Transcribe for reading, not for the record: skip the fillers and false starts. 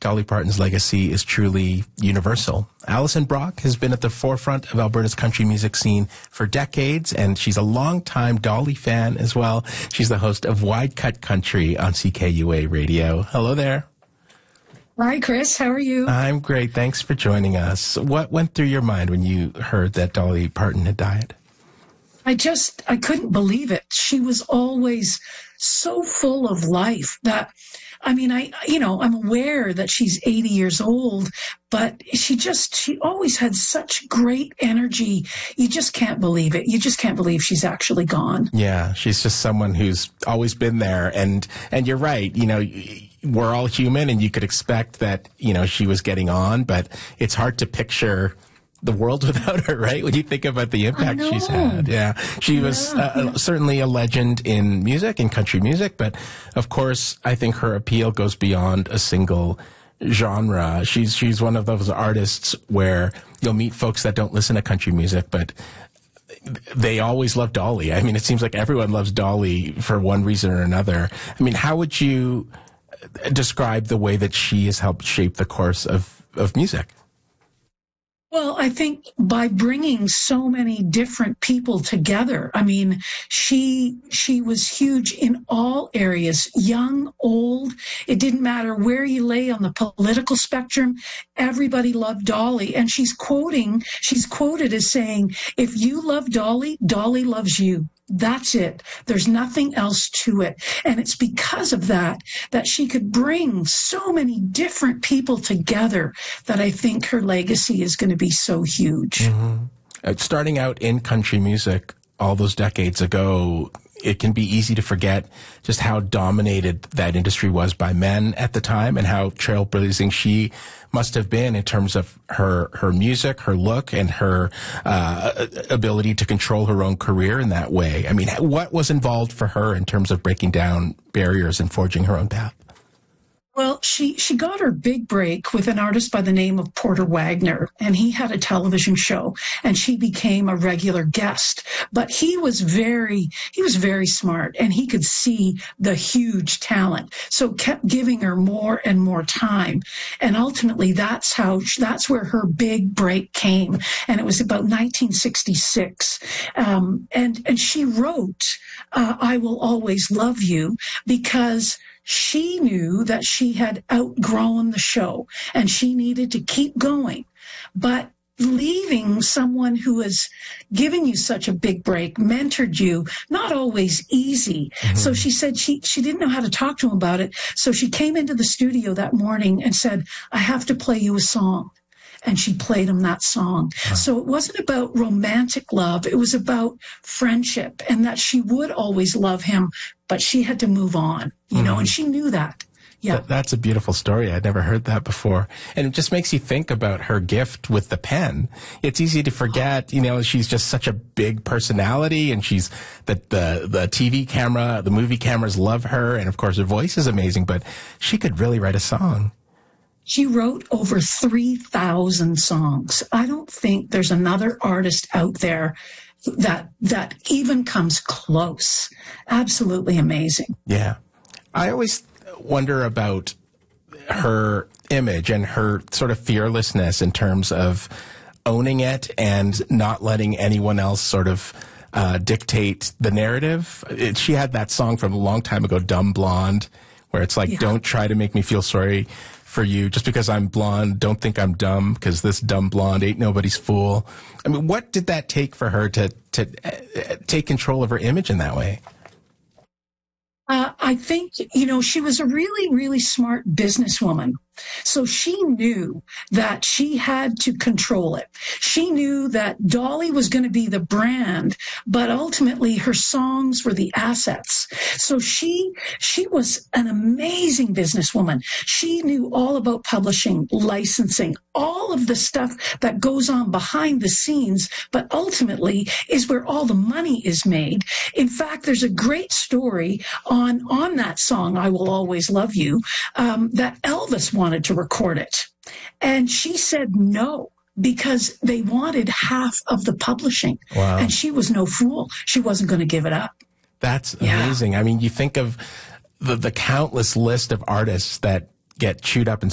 Dolly Parton's legacy is truly universal. Alison Brock has been at the forefront of Alberta's country music scene for decades, and she's a longtime Dolly fan as well. She's the host of Wide Cut Country on CKUA Radio. Hello there. Hi, Chris. How are you? I'm great. Thanks for joining us. What went through your mind when you heard that Dolly Parton had died? I couldn't believe it. She was always so full of life that, I'm aware that she's 80 years old, but she always had such great energy. You just can't believe it. You just can't believe she's actually gone. Yeah, she's just someone who's always been there. And you're right. We're all human, and you could expect that, she was getting on, but it's hard to picture the world without her, right? When you think about the impact she's had. Yeah. She was certainly a legend in music, in country music, but of course, I think her appeal goes beyond a single genre. She's one of those artists where you'll meet folks that don't listen to country music, but they always love Dolly. I mean, it seems like everyone loves Dolly for one reason or another. I mean, how would you describe the way that she has helped shape the course of music? Well, I think by bringing so many different people together, she was huge in all areas, young, old. It didn't matter where you lay on the political spectrum. Everybody loved Dolly. And she's quoted as saying, if you love Dolly, Dolly loves you. That's it. There's nothing else to it. And it's because of that she could bring so many different people together that I think her legacy is going to be so huge. Mm-hmm. Starting out in country music all those decades ago, it can be easy to forget just how dominated that industry was by men at the time, and how trailblazing she must have been in terms of her music, her look, and her ability to control her own career in that way. I mean, what was involved for her in terms of breaking down barriers and forging her own path? Well, she got her big break with an artist by the name of Porter Wagoner, and he had a television show, and she became a regular guest. But he was very smart, and he could see the huge talent, so kept giving her more and more time. And ultimately, that's where her big break came, and it was about 1966. And she wrote "I Will Always Love You" because she knew that she had outgrown the show and she needed to keep going. But leaving someone who has given you such a big break, mentored you, not always easy. Mm-hmm. So she said she didn't know how to talk to him about it. So she came into the studio that morning and said, I have to play you a song. And she played him that song. Wow. So it wasn't about romantic love. It was about friendship, and that she would always love him, but she had to move on, and she knew that. Yeah. That's a beautiful story. I'd never heard that before. And it just makes you think about her gift with the pen. It's easy to forget, she's just such a big personality, and she's the TV camera, the movie cameras love her. And of course her voice is amazing, but she could really write a song. She wrote over 3,000 songs. I don't think there's another artist out there that even comes close. Absolutely amazing. Yeah. I always wonder about her image and her sort of fearlessness in terms of owning it and not letting anyone else sort of dictate the narrative. She had that song from a long time ago, Dumb Blonde, where it's like, Don't try to make me feel sorry for you just because I'm blonde. Don't think I'm dumb because this dumb blonde ain't nobody's fool. I mean, what did that take for her to take control of her image in that way? I think, she was a really, really smart businesswoman. So she knew that she had to control it. She knew that Dolly was going to be the brand, but ultimately her songs were the assets. So she was an amazing businesswoman. She knew all about publishing, licensing, all of the stuff that goes on behind the scenes, but ultimately is where all the money is made. In fact, there's a great story on that song, I Will Always Love You, that Elvis wanted to record it. And she said no, because they wanted half of the publishing. Wow. And she was no fool. She wasn't going to give it up. That's amazing. I mean, you think of the countless list of artists that get chewed up and